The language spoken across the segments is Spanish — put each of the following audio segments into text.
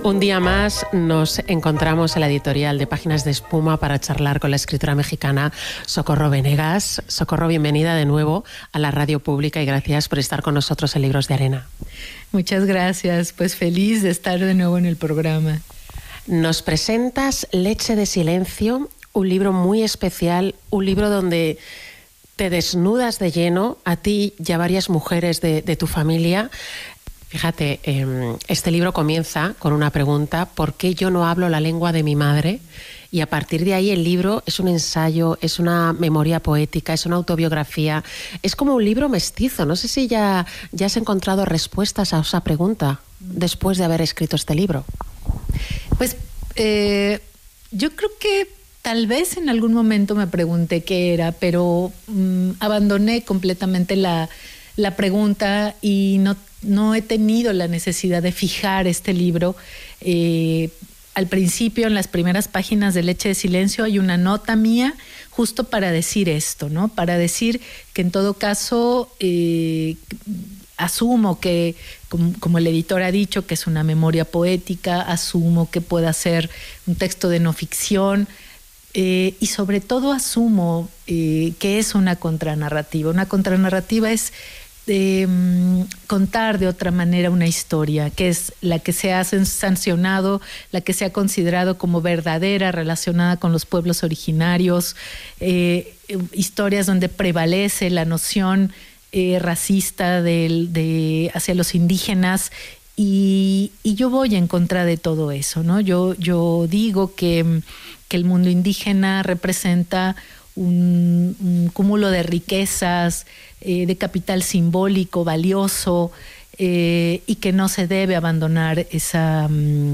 Un día más nos encontramos en la editorial de Páginas de Espuma para charlar con la escritora mexicana Socorro Venegas. Socorro, bienvenida de nuevo a la radio pública y gracias por estar con nosotros en Libros de Arena. Muchas gracias, pues feliz de estar de nuevo en el programa. Nos presentas Leche de Silencio, un libro muy especial, un libro donde te desnudas de lleno a ti y a varias mujeres de tu familia. Fíjate, este libro comienza con una pregunta: ¿por qué yo no hablo la lengua de mi madre? Y a partir de ahí el libro es un ensayo, es una memoria poética, es una autobiografía, es como un libro mestizo. No sé si ya has encontrado respuestas a esa pregunta después de haber escrito este libro. Pues yo creo que tal vez en algún momento me pregunté qué era, pero abandoné completamente la pregunta y no he tenido la necesidad de fijar este libro. Al principio, en las primeras páginas de Leche de Silencio, hay una nota mía justo para decir esto, ¿no? Para decir que en todo caso asumo que, como el editor ha dicho, que es una memoria poética, asumo que pueda ser un texto de no ficción, y sobre todo asumo que es una contranarrativa. Una contranarrativa es contar de otra manera una historia, que es la que se ha sancionado, la que se ha considerado como verdadera, relacionada con los pueblos originarios, historias donde prevalece la noción racista hacia los indígenas, y yo voy en contra de todo eso, ¿no? Yo digo que el mundo indígena representa un cúmulo de riquezas, de capital simbólico valioso, y que no se debe abandonar ese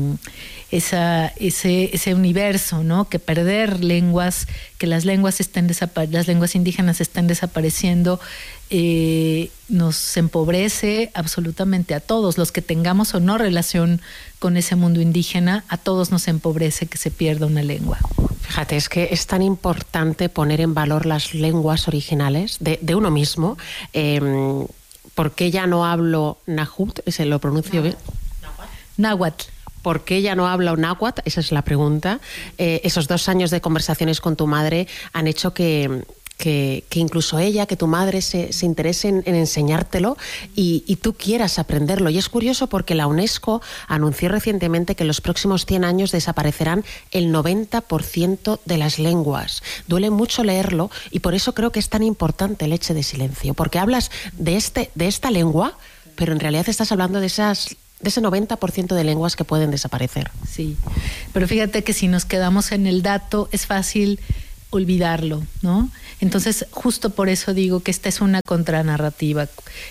universo, ¿no? Que perder lenguas, que las lenguas indígenas estén desapareciendo, nos empobrece absolutamente a todos. Los que tengamos o no relación con ese mundo indígena, a todos nos empobrece que se pierda una lengua. Fíjate, es que es tan importante poner en valor las lenguas originales de uno mismo. ¿Por qué ya no hablo náhuatl? ¿Se lo pronuncio bien? Náhuatl. ¿Por qué ya no hablo náhuatl? Esa es la pregunta. Esos 2 años de conversaciones con tu madre han hecho que incluso ella, que tu madre se interese en enseñártelo y tú quieras aprenderlo. Y es curioso porque la UNESCO anunció recientemente que en los próximos 100 años desaparecerán el 90% de las lenguas. Duele mucho leerlo y por eso creo que es tan importante Leche de Silencio, porque hablas de esta lengua, pero en realidad estás hablando de ese 90% de lenguas que pueden desaparecer. Sí, pero fíjate que si nos quedamos en el dato es fácil olvidarlo, ¿no? Entonces, justo por eso digo que esta es una contranarrativa.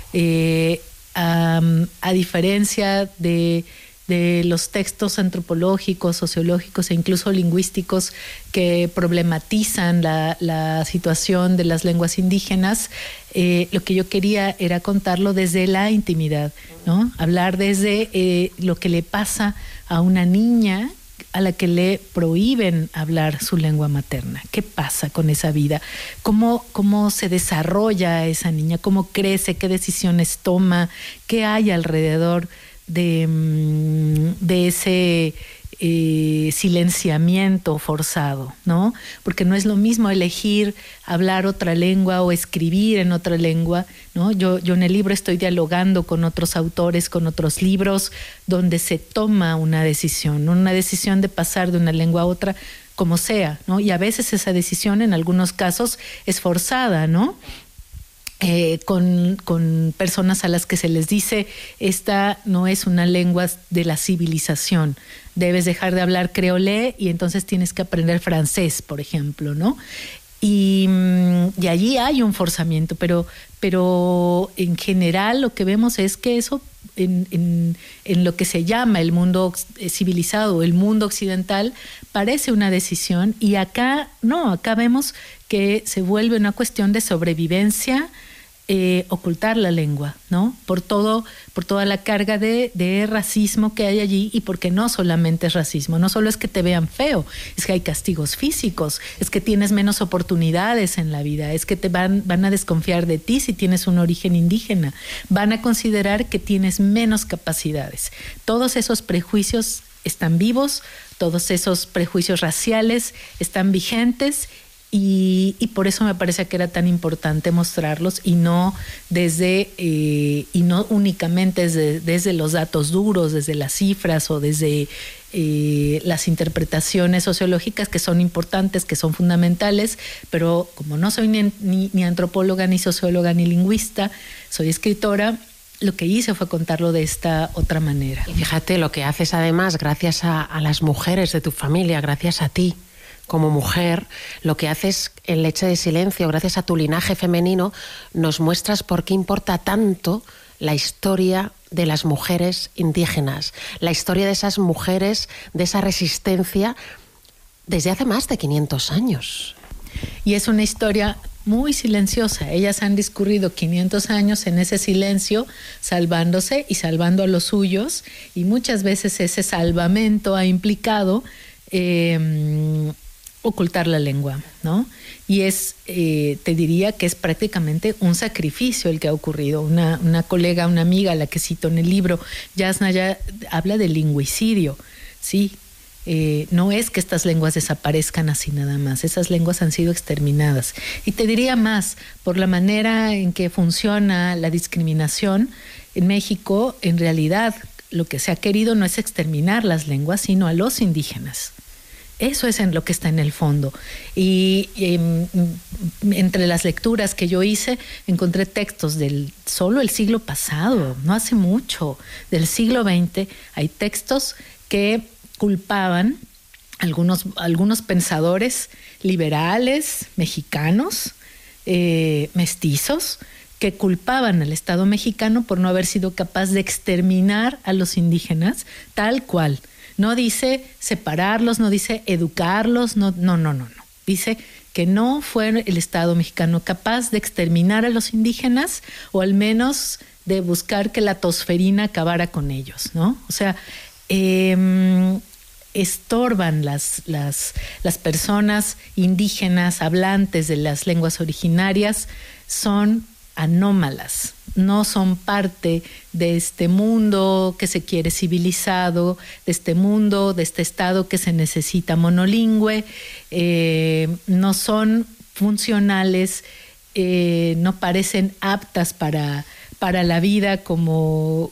A diferencia de los textos antropológicos, sociológicos e incluso lingüísticos que problematizan la situación de las lenguas indígenas, lo que yo quería era contarlo desde la intimidad, ¿no? Hablar desde lo que le pasa a una niña a la que le prohíben hablar su lengua materna. ¿Qué pasa con esa vida? ¿Cómo se desarrolla esa niña? ¿Cómo crece? ¿Qué decisiones toma? ¿Qué hay alrededor de ese silenciamiento forzado, ¿no? Porque no es lo mismo elegir hablar otra lengua o escribir en otra lengua, ¿no? Yo en el libro estoy dialogando con otros autores, con otros libros, donde se toma una decisión de pasar de una lengua a otra, como sea, ¿no? Y a veces esa decisión, en algunos casos, es forzada, ¿no? Con personas a las que se les dice: esta no es una lengua de la civilización, debes dejar de hablar creolé y entonces tienes que aprender francés, por ejemplo, ¿no? Y allí hay un forzamiento, pero en general lo que vemos es que eso en lo que se llama el mundo civilizado, el mundo occidental, parece una decisión, y acá no, acá vemos que se vuelve una cuestión de sobrevivencia, ocultar la lengua, ¿no? Por toda la carga de racismo que hay allí, y porque no solamente es racismo, no solo es que te vean feo, es que hay castigos físicos, es que tienes menos oportunidades en la vida, es que te van a desconfiar de ti si tienes un origen indígena, van a considerar que tienes menos capacidades. Todos esos prejuicios están vivos, todos esos prejuicios raciales están vigentes. Y por eso me parece que era tan importante mostrarlos y no únicamente desde los datos duros, desde las cifras o desde las interpretaciones sociológicas, que son importantes, que son fundamentales, pero como no soy ni antropóloga, ni socióloga, ni lingüista, soy escritora. Lo que hice fue contarlo de esta otra manera. Y fíjate lo que haces además, gracias a las mujeres de tu familia, gracias a ti. Como mujer, lo que haces en Leche de Silencio, gracias a tu linaje femenino, nos muestras por qué importa tanto la historia de las mujeres indígenas, la historia de esas mujeres, de esa resistencia desde hace más de 500 años. Y es una historia muy silenciosa. Ellas han discurrido 500 años en ese silencio, salvándose y salvando a los suyos, y muchas veces ese salvamento ha implicado ocultar la lengua, ¿no? Y te diría que es prácticamente un sacrificio el que ha ocurrido. Una colega, una amiga a la que cito en el libro, Yasna, ya habla de lingüicidio, ¿sí? No es que estas lenguas desaparezcan así nada más, esas lenguas han sido exterminadas. Y te diría más, por la manera en que funciona la discriminación, en México, en realidad, lo que se ha querido no es exterminar las lenguas, sino a los indígenas. Eso es en lo que está en el fondo. Y entre las lecturas que yo hice, encontré textos del solo el siglo pasado, no hace mucho, del siglo XX. Hay textos que culpaban algunos pensadores liberales mexicanos, mestizos, que culpaban al Estado mexicano por no haber sido capaz de exterminar a los indígenas tal cual. No dice separarlos, no dice educarlos, no. Dice que no fue el Estado mexicano capaz de exterminar a los indígenas, o al menos de buscar que la tosferina acabara con ellos, ¿no? O sea, estorban las personas indígenas hablantes de las lenguas originarias, son anómalas, no son parte de este mundo que se quiere civilizado, de este mundo, de este Estado que se necesita monolingüe, no son funcionales, no parecen aptas para la vida como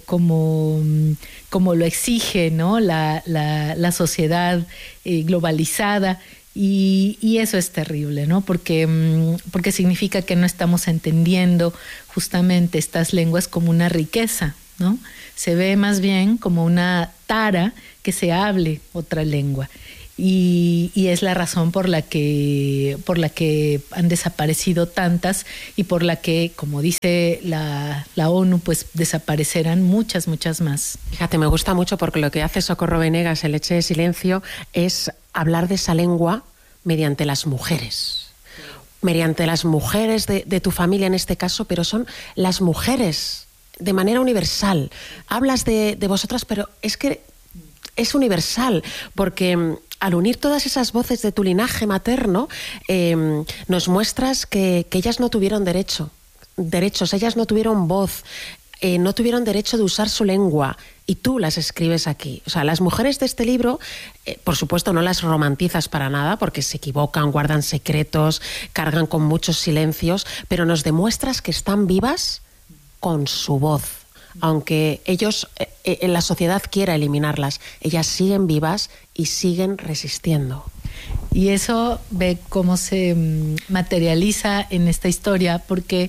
lo exige, ¿no? la sociedad globalizada. Y eso es terrible, ¿no? Porque significa que no estamos entendiendo justamente estas lenguas como una riqueza, ¿no? Se ve más bien como una tara que se hable otra lengua. Y es la razón por la que han desaparecido tantas, y por la que, como dice la ONU, pues desaparecerán muchas más. Fíjate, me gusta mucho porque lo que hace Socorro Venegas en Leche de Silencio es hablar de esa lengua mediante las mujeres. Mediante las mujeres de tu familia en este caso, pero son las mujeres de manera universal. Hablas de vosotras, pero es que es universal, porque al unir todas esas voces de tu linaje materno, nos muestras que ellas no tuvieron derechos, ellas no tuvieron voz, no tuvieron derecho de usar su lengua, y tú las escribes aquí. O sea, las mujeres de este libro, por supuesto, no las romantizas para nada, porque se equivocan, guardan secretos, cargan con muchos silencios, pero nos demuestras que están vivas con su voz. Aunque ellos, la sociedad quiera eliminarlas, ellas siguen vivas y siguen resistiendo. Y eso ve cómo se materializa en esta historia, porque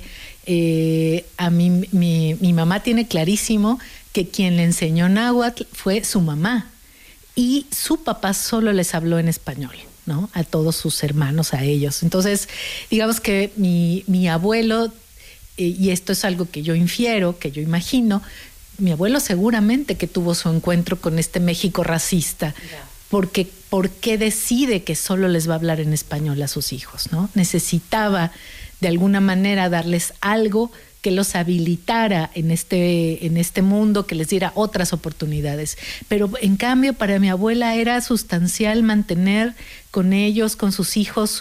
a mí mi mamá tiene clarísimo que quien le enseñó náhuatl fue su mamá, y su papá solo les habló en español, ¿no? A todos sus hermanos, a ellos. Entonces, digamos que mi abuelo, y esto es algo que yo infiero, que yo imagino, mi abuelo seguramente que tuvo su encuentro con este México racista, porque ¿por qué decide que solo les va a hablar en español a sus hijos, ¿no? Necesitaba de alguna manera darles algo que los habilitara en este mundo, que les diera otras oportunidades. Pero en cambio para mi abuela era sustancial mantener con ellos, con sus hijos,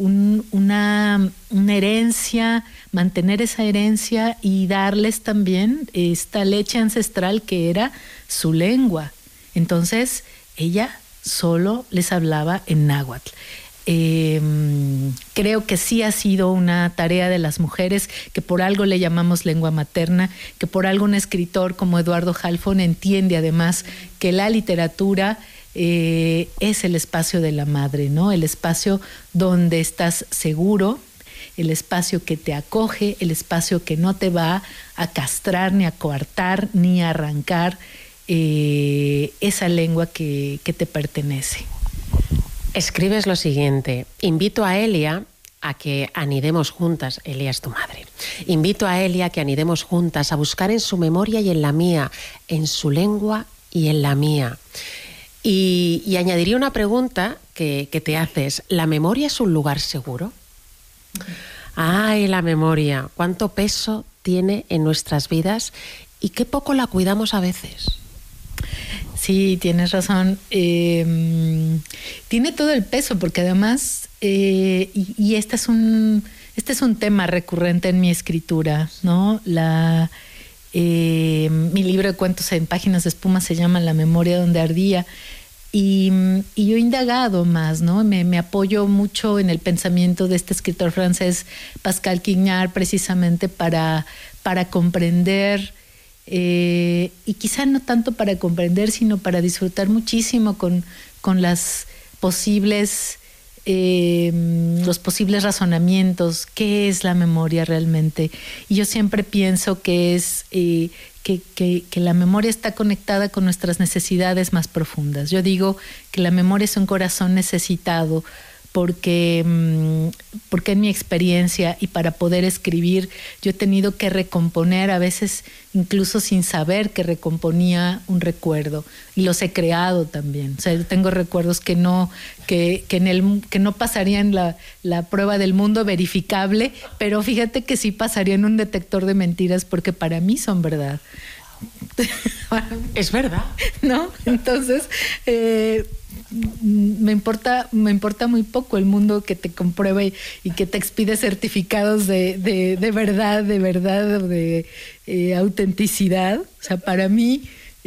una herencia, mantener esa herencia y darles también esta leche ancestral que era su lengua. Entonces, ella solo les hablaba en náhuatl. Creo que sí ha sido una tarea de las mujeres, que por algo le llamamos lengua materna, que por algo un escritor como Eduardo Halfon entiende además que la literatura es el espacio de la madre, ¿no? El espacio donde estás seguro, el espacio que te acoge, el espacio que no te va a castrar, ni a coartar, ni a arrancar esa lengua que te pertenece. Escribes lo siguiente: invito a Elia a que anidemos juntas. Elia es tu madre. Invito a Elia a que anidemos juntas, a buscar en su memoria y en la mía, en su lengua y en la mía. Y añadiría una pregunta que te haces: ¿la memoria es un lugar seguro? Ay, la memoria, cuánto peso tiene en nuestras vidas y qué poco la cuidamos a veces. Sí, tienes razón. Tiene todo el peso, porque además, y este es un tema recurrente en mi escritura, ¿no? Mi libro de cuentos en páginas de espuma se llama La memoria donde ardía. Y yo he indagado más, ¿no? Me apoyo mucho en el pensamiento de este escritor francés, Pascal Quignard, precisamente para comprender. Y quizá no tanto para comprender, sino para disfrutar muchísimo con los posibles razonamientos. ¿Qué es la memoria realmente? Y yo siempre pienso que es que la memoria está conectada con nuestras necesidades más profundas. Yo digo que la memoria es un corazón necesitado, porque en mi experiencia y para poder escribir yo he tenido que recomponer, a veces incluso sin saber que recomponía un recuerdo, y los he creado también. O sea, yo tengo recuerdos que no pasarían la prueba del mundo verificable, pero fíjate que sí pasarían un detector de mentiras, porque para mí son verdad. Es verdad, ¿no? Entonces me importa muy poco el mundo que te comprueba y que te expide certificados de verdad, de autenticidad. O sea, para mí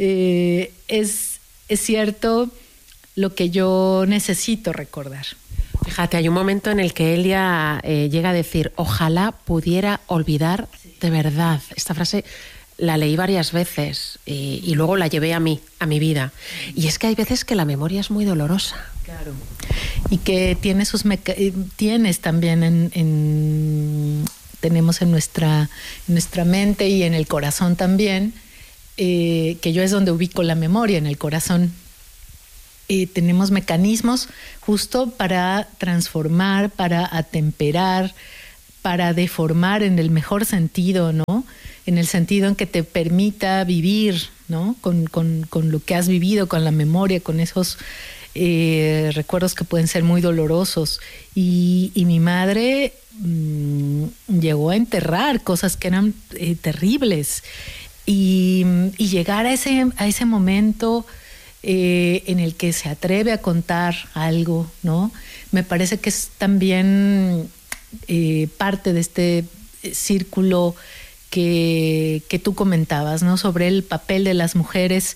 es cierto lo que yo necesito recordar. Fíjate, hay un momento en el que Elia llega a decir: ojalá pudiera olvidar de verdad. Esta frase la leí varias veces y luego la llevé a mi vida. Y es que hay veces que la memoria es muy dolorosa. Claro. Y que tienes también tenemos en nuestra mente y en el corazón también, que yo es donde ubico la memoria, en el corazón. Tenemos mecanismos justo para transformar, para atemperar, para deformar en el mejor sentido, ¿no? En el sentido en que te permita vivir, ¿no? Con lo que has vivido, con la memoria, con esos recuerdos que pueden ser muy dolorosos. Y mi madre llegó a enterrar cosas que eran terribles. Y llegar a ese momento en el que se atreve a contar algo, ¿no? Me parece que es también parte de este círculo que tú comentabas, ¿no? Sobre el papel de las mujeres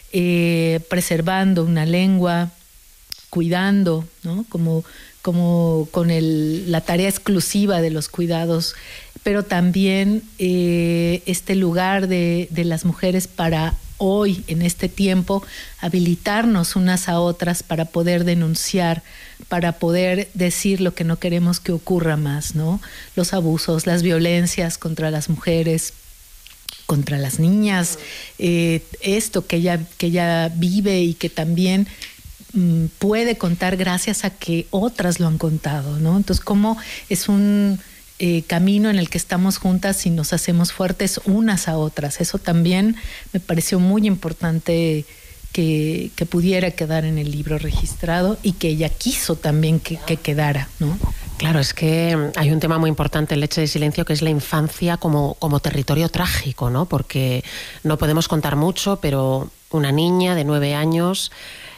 preservando una lengua, cuidando, ¿no? Como con la tarea exclusiva de los cuidados, pero también este lugar de las mujeres para hoy, en este tiempo, habilitarnos unas a otras para poder denunciar, para poder decir lo que no queremos que ocurra más, ¿no? Los abusos, las violencias contra las mujeres, contra las niñas, esto que ella vive y que también puede contar gracias a que otras lo han contado, ¿no? Entonces, cómo es un camino en el que estamos juntas y nos hacemos fuertes unas a otras. Eso también me pareció muy importante que pudiera quedar en el libro registrado, y que ella quiso también que quedara, ¿no? Claro, es que hay un tema muy importante en Leche de Silencio, que es la infancia como territorio trágico, ¿no? Porque no podemos contar mucho, pero una niña de 9 años...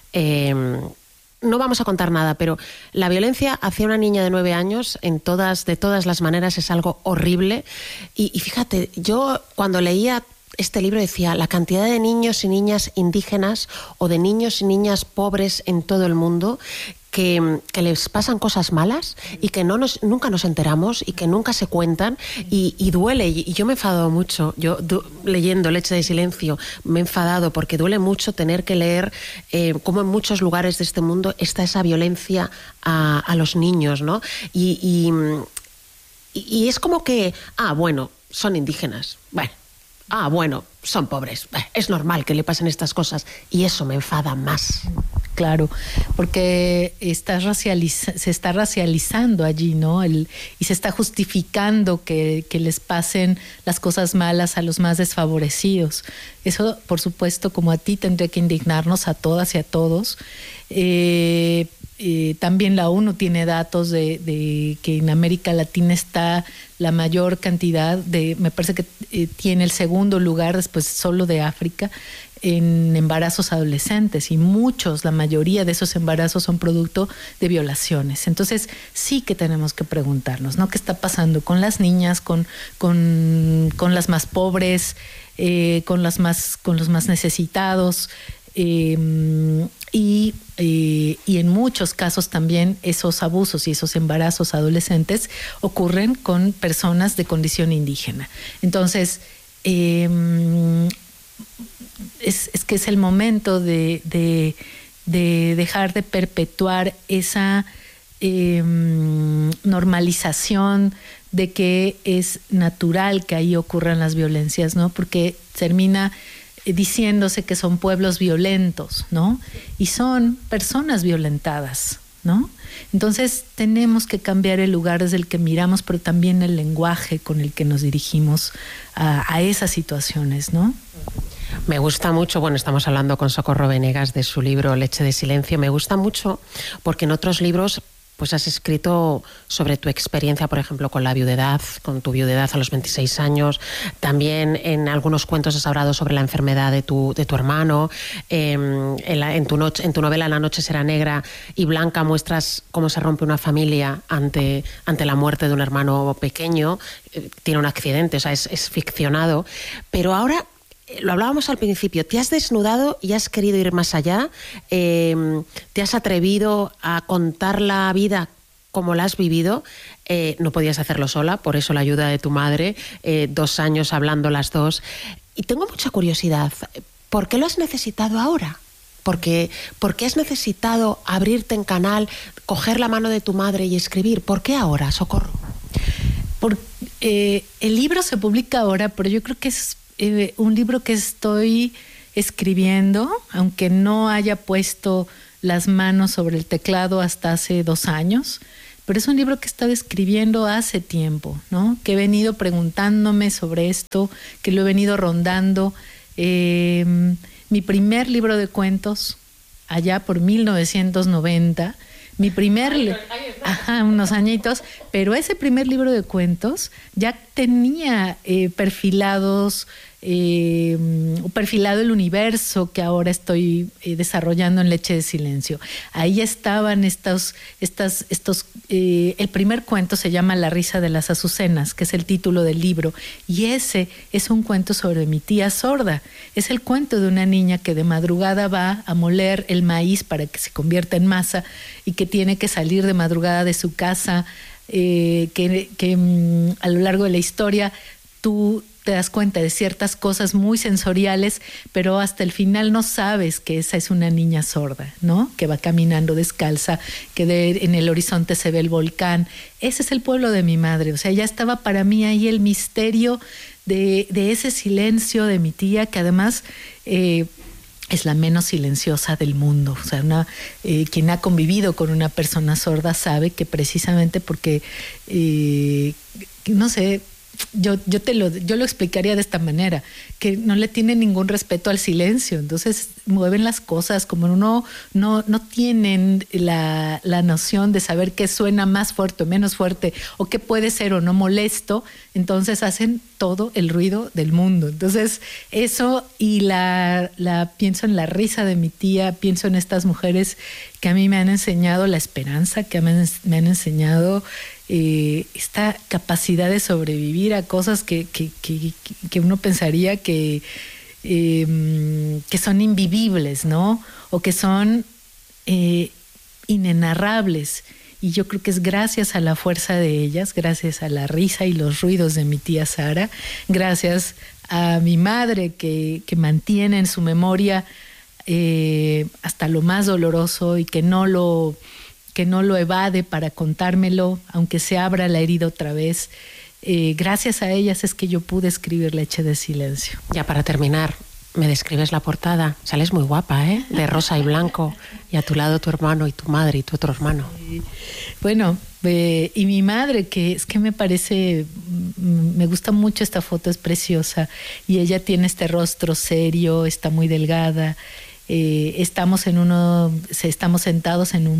no vamos a contar nada, pero la violencia hacia una niña de 9 años de todas las maneras es algo horrible. Y fíjate, yo cuando leía este libro decía la cantidad de niños y niñas indígenas o de niños y niñas pobres en todo el mundo que les pasan cosas malas y que nunca nos enteramos y que nunca se cuentan y duele. Y yo me he enfadado mucho, leyendo Leche de Silencio, me he enfadado porque duele mucho tener que leer cómo en muchos lugares de este mundo está esa violencia a los niños, ¿no? Y es como que, bueno, son indígenas, bueno, son pobres, es normal que le pasen estas cosas y eso me enfada más. Claro, porque se está racializando allí, ¿no? Y se está justificando que les pasen las cosas malas a los más desfavorecidos. Eso, por supuesto, como a ti, tendría que indignarnos a todas y a todos. También la ONU tiene datos de que en América Latina está la mayor cantidad me parece que tiene el segundo lugar después solo de África en embarazos adolescentes, y la mayoría de esos embarazos son producto de violaciones. Entonces sí que tenemos que preguntarnos, ¿no? ¿Qué está pasando con las niñas, con las más pobres, con los más necesitados? Y en muchos casos también esos abusos y esos embarazos adolescentes ocurren con personas de condición indígena. Entonces, es que es el momento de dejar de perpetuar esa normalización de que es natural que ahí ocurran las violencias, ¿no? Porque termina diciéndose que son pueblos violentos, ¿no? Y son personas violentadas, ¿no? Entonces tenemos que cambiar el lugar desde el que miramos, pero también el lenguaje con el que nos dirigimos a esas situaciones, ¿no? Me gusta mucho, estamos hablando con Socorro Venegas de su libro Leche de Silencio, me gusta mucho porque en otros libros pues has escrito sobre tu experiencia, por ejemplo, con la viudedad, con tu viudedad a los 26 años. También en algunos cuentos has hablado sobre la enfermedad de tu hermano. En tu novela La noche será negra y blanca muestras cómo se rompe una familia ante la muerte de un hermano pequeño. Tiene un accidente, o sea, es ficcionado. Pero ahora, lo hablábamos al principio, te has desnudado y has querido ir más allá, te has atrevido a contar la vida como la has vivido. No podías hacerlo sola, por eso la ayuda de tu madre, 2 años hablando las dos. Y tengo mucha curiosidad, ¿por qué lo has necesitado ahora? ¿Por qué has necesitado abrirte en canal, coger la mano de tu madre y escribir? ¿Por qué ahora, Socorro? El libro se publica ahora, pero yo creo que es un libro que estoy escribiendo, aunque no haya puesto las manos sobre el teclado hasta hace 2 años, pero es un libro que he estado escribiendo hace tiempo, ¿no? Que he venido preguntándome sobre esto, que lo he venido rondando. Mi primer libro de cuentos, allá por 1990, unos añitos, pero ese primer libro de cuentos ya tenía perfilado el universo que ahora estoy desarrollando en Leche de Silencio. Ahí estaban el primer cuento se llama La risa de las azucenas, que es el título del libro, y ese es un cuento sobre mi tía sorda. Es el cuento de una niña que de madrugada va a moler el maíz para que se convierta en masa y que tiene que salir de madrugada de su casa, que a lo largo de la historia tú te das cuenta de ciertas cosas muy sensoriales, pero hasta el final no sabes que esa es una niña sorda, ¿no? Que va caminando descalza, que en el horizonte se ve el volcán. Ese es el pueblo de mi madre. O sea, ya estaba para mí ahí el misterio de ese silencio de mi tía, que además es la menos silenciosa del mundo. O sea, quien ha convivido con una persona sorda sabe que precisamente porque, no sé, yo lo explicaría de esta manera, que no le tienen ningún respeto al silencio, entonces mueven las cosas como no tienen la noción de saber qué suena más fuerte o menos fuerte, o qué puede ser o no molesto, entonces hacen todo el ruido del mundo. Entonces eso, y pienso en la risa de mi tía, pienso en estas mujeres que a mí me han enseñado la esperanza, que me han enseñado esta capacidad de sobrevivir a cosas que uno pensaría que son invivibles, ¿no? O que son inenarrables. Y yo creo que es gracias a la fuerza de ellas, gracias a la risa y los ruidos de mi tía Sara, gracias a mi madre que mantiene en su memoria hasta lo más doloroso y que no lo evade para contármelo, aunque se abra la herida otra vez. Gracias a ellas es que yo pude escribir Leche de Silencio. Ya para terminar, me describes la portada. Sales muy guapa, ¿eh? De rosa y blanco. Y a tu lado tu hermano y tu madre y tu otro hermano. Bueno, y mi madre, que es que me gusta mucho esta foto, es preciosa. Y ella tiene este rostro serio, está muy delgada. Estamos sentados en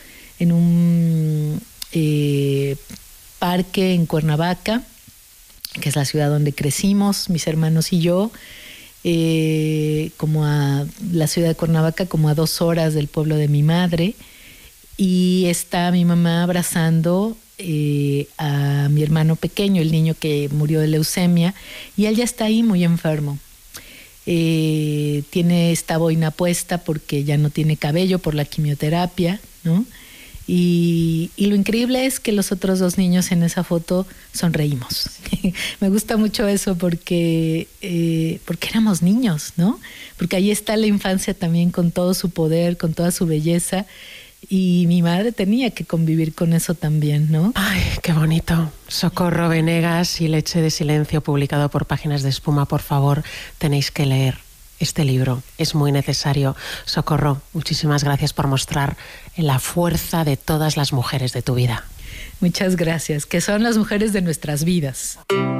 un parque en Cuernavaca, que es la ciudad donde crecimos, mis hermanos y yo. Como a la ciudad de Cuernavaca, como a 2 horas del pueblo de mi madre, y está mi mamá abrazando a mi hermano pequeño, el niño que murió de leucemia, y él ya está ahí muy enfermo. Tiene esta boina puesta porque ya no tiene cabello por la quimioterapia, ¿no? Y lo increíble es que los otros 2 niños en esa foto sonreímos. Me gusta mucho eso porque éramos niños, ¿no? Porque ahí está la infancia también con todo su poder, con toda su belleza. Y mi madre tenía que convivir con eso también, ¿no? Ay, qué bonito. Socorro Venegas y Leche de Silencio, publicado por Páginas de Espuma. Por favor, tenéis que leer este libro. Es muy necesario. Socorro, muchísimas gracias por mostrar la fuerza de todas las mujeres de tu vida. Muchas gracias, que son las mujeres de nuestras vidas.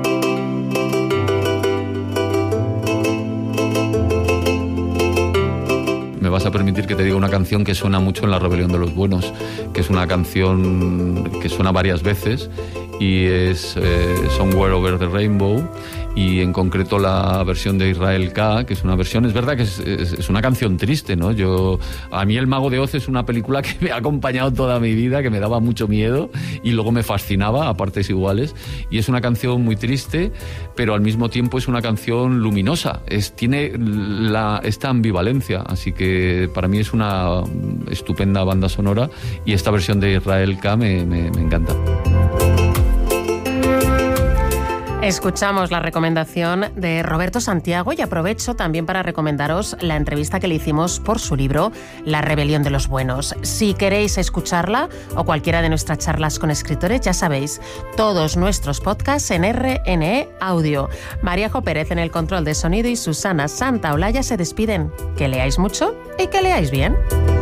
Me vas a permitir que te diga una canción que suena mucho en La Rebelión de los Buenos, que es una canción que suena varias veces y es Somewhere Over the Rainbow, y en concreto la versión de Israel K, que es una versión, es verdad que es una canción triste, ¿no? A mí El Mago de Oz es una película que me ha acompañado toda mi vida, que me daba mucho miedo y luego me fascinaba a partes iguales, y es una canción muy triste, pero al mismo tiempo es una canción luminosa, tiene esta ambivalencia, así que para mí es una estupenda banda sonora, y esta versión de Israel K me encanta. Escuchamos la recomendación de Roberto Santiago y aprovecho también para recomendaros la entrevista que le hicimos por su libro La Rebelión de los Buenos. Si queréis escucharla o cualquiera de nuestras charlas con escritores, ya sabéis, todos nuestros podcasts en RNE Audio. Maríajo Pérez en el control de sonido y Susana Santaolalla se despiden. Que leáis mucho y que leáis bien.